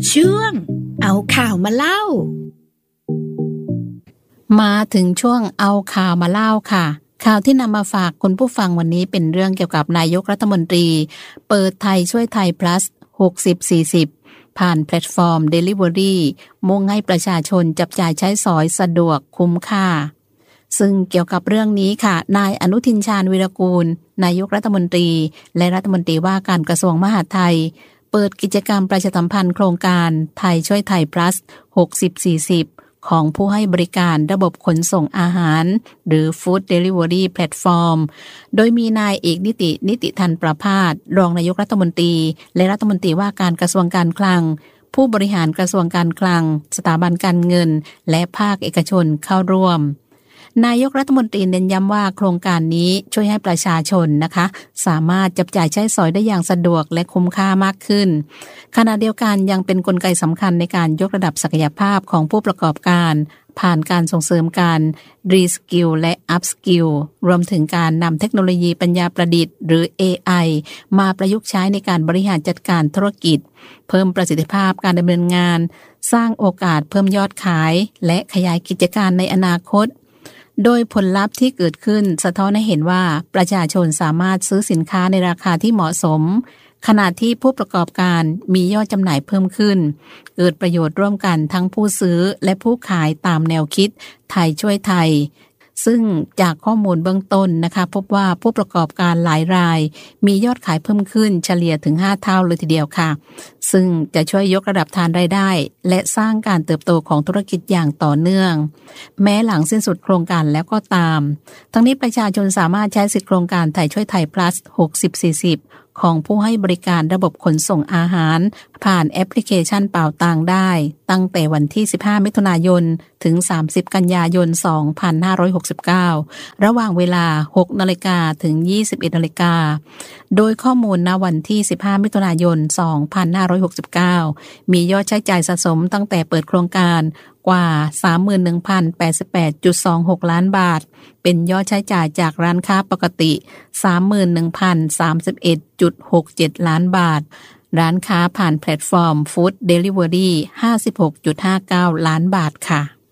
ช่วงเอาข่าวมาเล่ามาถึงช่วงเอาข่าวมาเล่าค่ะข่าวที่นำมาฝากคุณผู้ฟังวันนี้เป็นเรื่องเกี่ยวกับนายกรัฐมนตรีเปิดไทยช่วยไทย plus 60-40 ผ่านแพลตฟอร์ม Delivery มุ่งให้ประชาชนจับจ่ายใช้สอยสะดวกคุ้มค่าซึ่งเกี่ยวกับเรื่องนี้ค่ะนายอนุทินชาญวีรกูลนายกรัฐมนตรีและรัฐมนตรีว่าการกระทรวงมหาดไทยเปิดกิจกรรมประชาสัมพันธ์โครงการไทยช่วยไทย plus 60-40 ของผู้ให้บริการระบบขนส่งอาหารหรือ Food Delivery Platform โดยมีนายเอกนิติธันประภาสรองนายกรัฐมนตรีและรัฐมนตรีว่าการกระทรวงการคลังผู้บริหารกระทรวงการคลังสถาบันการเงินและภาคเอกชนเข้าร่วมนายกรัฐมนตรีเน้นย้ำว่าโครงการนี้ช่วยให้ประชาชนนะคะสามารถจับจ่ายใช้สอยได้อย่างสะดวกและคุ้มค่ามากขึ้นขณะเดียวกันยังเป็นกลไกสำคัญในการยกระดับศักยภาพของผู้ประกอบการผ่านการส่งเสริมการรีสกิลและอัพสกิลรวมถึงการนำเทคโนโลยีปัญญาประดิษฐ์หรือ AI มาประยุกต์ใช้ในการบริหารจัดการธุรกิจเพิ่มประสิทธิภาพการดำเนินงานสร้างโอกาสเพิ่มยอดขายและขยายกิจการในอนาคตโดยผลลัพธ์ที่เกิดขึ้นสะท้อนให้เห็นว่าประชาชนสามารถซื้อสินค้าในราคาที่เหมาะสมขณะที่ผู้ประกอบการมียอดจำหน่ายเพิ่มขึ้นเกิดประโยชน์ร่วมกันทั้งผู้ซื้อและผู้ขายตามแนวคิดไทยช่วยไทยซึ่งจากข้อมูลเบื้องต้นนะคะพบว่าผู้ประกอบการหลายรายมียอดขายเพิ่มขึ้นเฉลี่ยถึง5เท่าเลยทีเดียวค่ะซึ่งจะช่วยยกระดับฐานรายได้และสร้างการเติบโตของธุรกิจอย่างต่อเนื่องแม้หลังสิ้นสุดโครงการแล้วก็ตามทั้งนี้ประชาชนสามารถใช้สิทธิโครงการไทยช่วยไทย plus 60-40ของผู้ให้บริการระบบขนส่งอาหารผ่านแอปพลิเคชันเป่าตังได้ตั้งแต่วันที่15มิถุนายนถึง30กันยายน2569ระหว่างเวลา 6:00 นถึง 21:00 นโดยข้อมูลณวันที่15มิถุนายน2569มียอดใช้จ่ายสะสมตั้งแต่เปิดโครงการกว่า 31,088.26 ล้านบาทเป็นยอดใช้จ่ายจากร้านค้าปกติ 31,031.67 ล้านบาทร้านค้าผ่านแพลตฟอร์ม Food Delivery 56.59 ล้านบาทค่ะ